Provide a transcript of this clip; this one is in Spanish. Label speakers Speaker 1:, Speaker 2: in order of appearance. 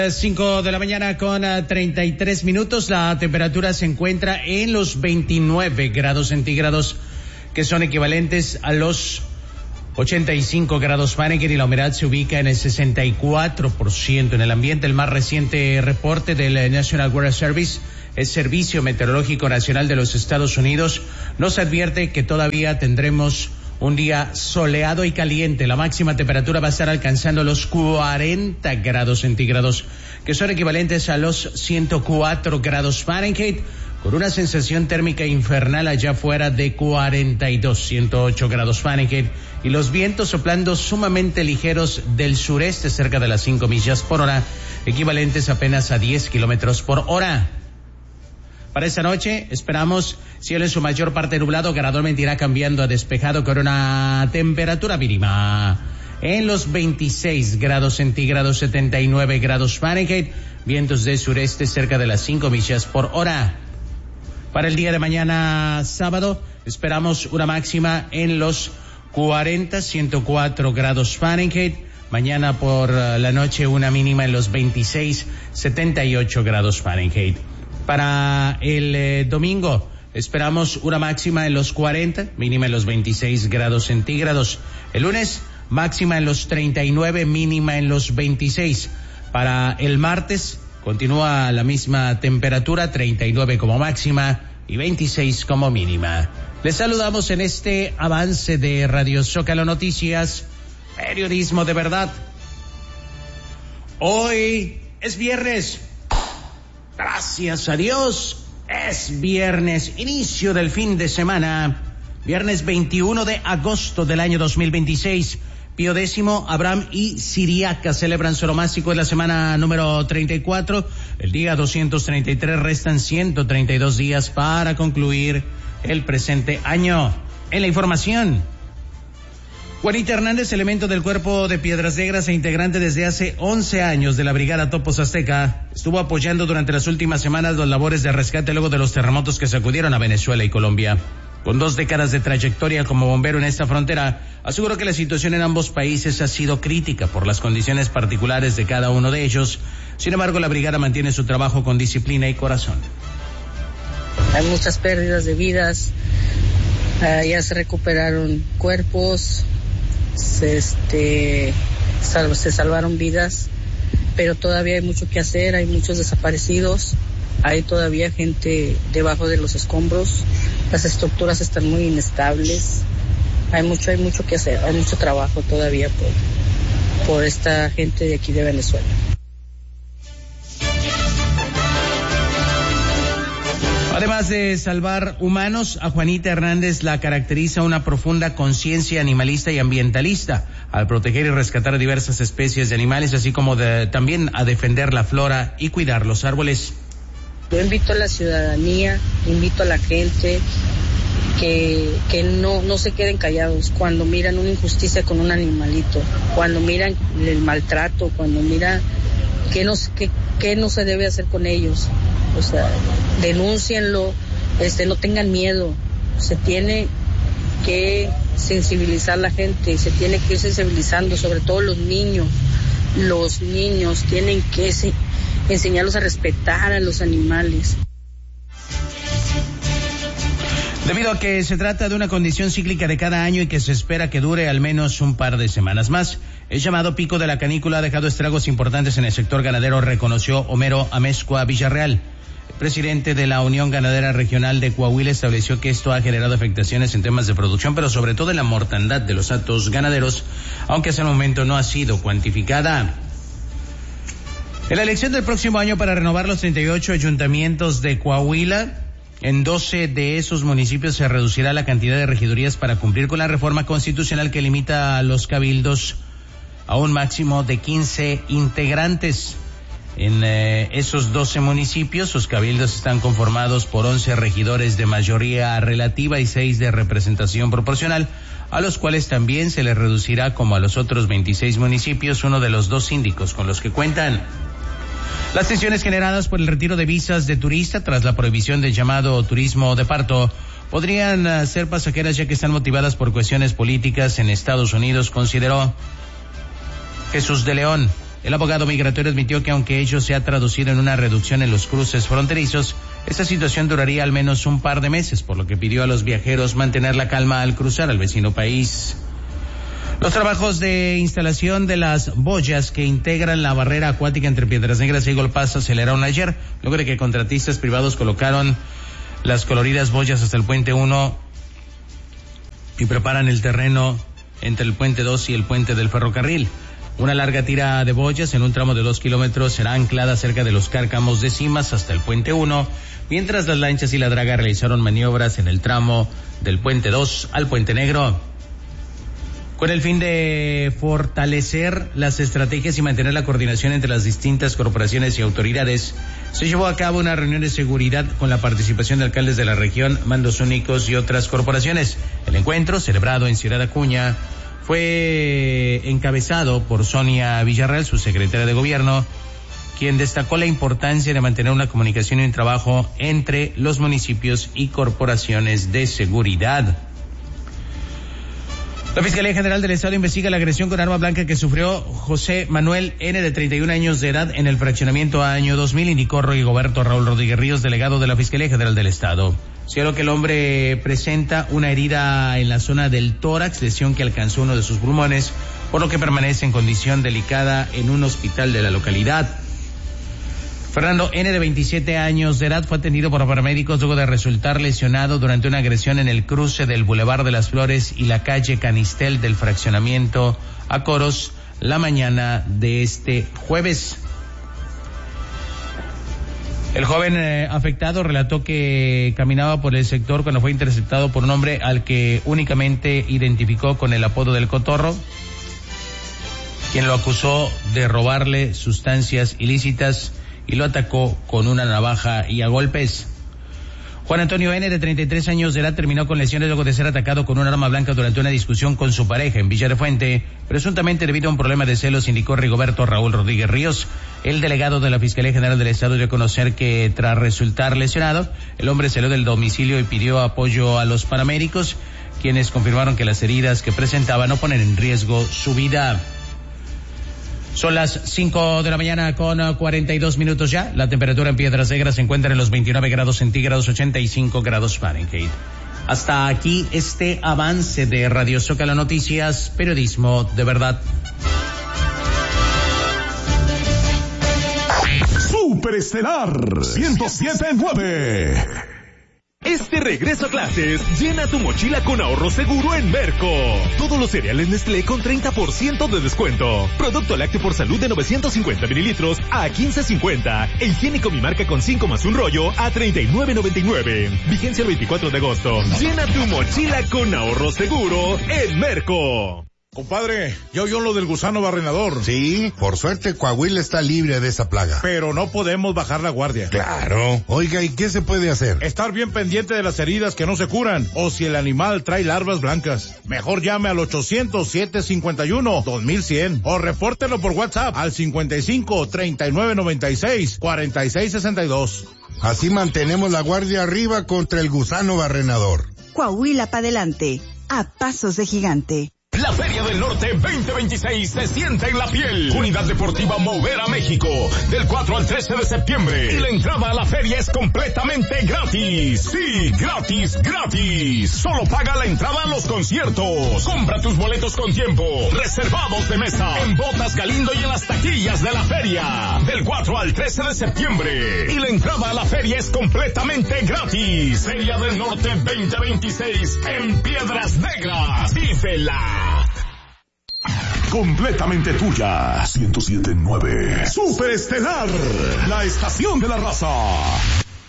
Speaker 1: 5 de la mañana con 33 minutos. La temperatura se encuentra en los 29 grados centígrados, que son equivalentes a los 85 grados Fahrenheit, y la humedad se ubica en el 64% en el ambiente. El más reciente reporte del National Weather Service, el Servicio Meteorológico Nacional de los Estados Unidos, nos advierte que todavía tendremos un día soleado y caliente. La máxima temperatura va a estar alcanzando los 40 grados centígrados, que son equivalentes a los 104 grados Fahrenheit, con una sensación térmica infernal allá afuera de 108 grados Fahrenheit, y los vientos soplando sumamente ligeros del sureste cerca de las 5 millas por hora, equivalentes apenas a 10 kilómetros por hora. Para esta noche esperamos cielo en su mayor parte nublado, gradualmente irá cambiando a despejado con una temperatura mínima en los 26 grados centígrados, 79 grados Fahrenheit, vientos de sureste cerca de las 5 millas por hora. Para el día de mañana sábado esperamos una máxima en los 104 grados Fahrenheit. Mañana por la noche una mínima en los 26, 78 grados Fahrenheit. Para el domingo esperamos una máxima en los 40, mínima en los 26 grados centígrados. El lunes máxima en los 39, mínima en los 26. Para el martes continúa la misma temperatura, 39 como máxima y 26 como mínima. Les saludamos en este avance de Radio Zócalo Noticias, periodismo de verdad. Hoy es viernes. Gracias a Dios, es viernes, inicio del fin de semana, viernes 21 de agosto del año 2026. Pío X, Abraham y Siriaca celebran su onomástico en la semana número 34. El día 233, restan 132 días para concluir el presente año. En la información, Juanita Hernández, elemento del Cuerpo de Piedras Negras e integrante desde hace 11 años de la Brigada Topos Azteca, estuvo apoyando durante las últimas semanas las labores de rescate luego de los terremotos que sacudieron a Venezuela y Colombia. Con 2 décadas de trayectoria como bombero en esta frontera, aseguró que la situación en ambos países ha sido crítica por las condiciones particulares de cada uno de ellos. Sin embargo, la brigada mantiene su trabajo con disciplina y corazón.
Speaker 2: Hay muchas pérdidas de vidas, ya se recuperaron cuerpos, se salvaron vidas, pero todavía hay mucho que hacer, hay muchos desaparecidos, hay todavía gente debajo de los escombros, las estructuras están muy inestables, hay mucho que hacer, hay mucho trabajo todavía por esta gente de aquí de Venezuela.
Speaker 1: Además de salvar humanos, a Juanita Hernández la caracteriza una profunda conciencia animalista y ambientalista, al proteger y rescatar a diversas especies de animales, así como también a defender la flora y cuidar los árboles.
Speaker 2: Yo invito a la ciudadanía, invito a la gente que no se queden callados cuando miran una injusticia con un animalito, cuando miran el maltrato, cuando miran qué no se debe hacer con ellos. O sea, denúncienlo, no tengan miedo. Se tiene que sensibilizar la gente, se tiene que ir sensibilizando, sobre todo los niños. Los niños tienen que enseñarlos a respetar a los animales.
Speaker 1: Debido a que se trata de una condición cíclica de cada año y que se espera que dure al menos un par de semanas más, el llamado pico de la canícula ha dejado estragos importantes en el sector ganadero, reconoció Homero Amezcua Villarreal. El presidente de la Unión Ganadera Regional de Coahuila estableció que esto ha generado afectaciones en temas de producción, pero sobre todo en la mortandad de los hatos ganaderos, aunque hasta el momento no ha sido cuantificada. En la elección del próximo año para renovar los 38 ayuntamientos de Coahuila, en 12 de esos municipios se reducirá la cantidad de regidurías para cumplir con la reforma constitucional que limita a los cabildos a un máximo de 15 integrantes. En esos 12 municipios, sus cabildos están conformados por 11 regidores de mayoría relativa y 6 de representación proporcional, a los cuales también se les reducirá, como a los otros 26 municipios, uno de los 2 síndicos con los que cuentan. Las tensiones generadas por el retiro de visas de turista tras la prohibición del llamado turismo de parto podrían ser pasajeras, ya que están motivadas por cuestiones políticas en Estados Unidos, consideró Jesús de León, El abogado migratorio admitió que aunque ello se ha traducido en una reducción en los cruces fronterizos, esta situación duraría al menos un par de meses, por lo que pidió a los viajeros mantener la calma al cruzar al vecino país. Los trabajos de instalación de las boyas que integran la barrera acuática entre Piedras Negras y Eagle Pass se aceleraron ayer, luego de que contratistas privados colocaron las coloridas boyas hasta el puente 1 y preparan el terreno entre el puente 2 y el puente del ferrocarril. Una larga tira de boyas en un tramo de 2 kilómetros será anclada cerca de los cárcamos de Cimas hasta el puente 1, mientras las lanchas y la draga realizaron maniobras en el tramo del puente 2 al puente Negro. Con el fin de fortalecer las estrategias y mantener la coordinación entre las distintas corporaciones y autoridades, se llevó a cabo una reunión de seguridad con la participación de alcaldes de la región, mandos únicos y otras corporaciones. El encuentro, celebrado en Ciudad Acuña, fue encabezado por Sonia Villarreal, su secretaria de Gobierno, quien destacó la importancia de mantener una comunicación y un trabajo entre los municipios y corporaciones de seguridad. La Fiscalía General del Estado investiga la agresión con arma blanca que sufrió José Manuel N., de 31 años de edad, en el fraccionamiento Año 2000, indicó Rigoberto Raúl Rodríguez Ríos, delegado de la Fiscalía General del Estado. Señaló que el hombre presenta una herida en la zona del tórax, lesión que alcanzó uno de sus pulmones, por lo que permanece en condición delicada en un hospital de la localidad. Fernando N., de 27 años de edad, fue atendido por paramédicos luego de resultar lesionado durante una agresión en el cruce del Boulevard de las Flores y la calle Canistel del fraccionamiento Acoros la mañana de este jueves. El joven afectado relató que caminaba por el sector cuando fue interceptado por un hombre al que únicamente identificó con el apodo del Cotorro, quien lo acusó de robarle sustancias ilícitas y lo atacó con una navaja y a golpes. Juan Antonio N., de 33 años de edad, terminó con lesiones luego de ser atacado con un arma blanca durante una discusión con su pareja en Villa de Fuente, presuntamente debido a un problema de celos, indicó Rigoberto Raúl Rodríguez Ríos. El delegado de la Fiscalía General del Estado dio a conocer que tras resultar lesionado, el hombre salió del domicilio y pidió apoyo a los paramédicos, quienes confirmaron que las heridas que presentaba no ponen en riesgo su vida. Son las 5 de la mañana con 42 minutos ya. La temperatura en Piedras Negras se encuentra en los 29 grados centígrados, 85 grados Fahrenheit. Hasta aquí este avance de Radio Zócalo Noticias, periodismo de verdad.
Speaker 3: Superestelar 107.9. Este regreso a clases, llena tu mochila con ahorro seguro en Merco. Todos los cereales Nestlé con 30% de descuento. Producto lácteo por salud de 950 mililitros a 15.50. E higiénico Mi Marca con 5 más un rollo a 39.99. Vigencia el 24 de agosto. Llena tu mochila con ahorro seguro en Merco.
Speaker 4: Compadre, ¿ya oyó lo del gusano barrenador?
Speaker 5: Sí, por suerte Coahuila está libre de esa plaga.
Speaker 4: Pero no podemos bajar la guardia.
Speaker 5: Claro. Oiga, ¿y qué se puede hacer?
Speaker 4: Estar bien pendiente de las heridas que no se curan, o si el animal trae larvas blancas. Mejor llame al 800-751-2100 o repórtelo por WhatsApp al 55-3996-4662.
Speaker 5: Así mantenemos la guardia arriba contra el gusano barrenador.
Speaker 6: Coahuila para adelante, a pasos de gigante.
Speaker 3: La Feria del Norte 2026 se siente en la piel. Unidad Deportiva Movera México, del 4 al 13 de septiembre. Y la entrada a la feria es completamente gratis. Sí, gratis, gratis. Solo paga la entrada a los conciertos. Compra tus boletos con tiempo. Reservados de mesa. En Botas Galindo y en las taquillas de la feria. Del 4 al 13 de septiembre. Y la entrada a la feria es completamente gratis. Feria del Norte 2026 en Piedras Negras. ¡Vívela! Completamente tuya. 107.9. Superestelar, la estación de la raza.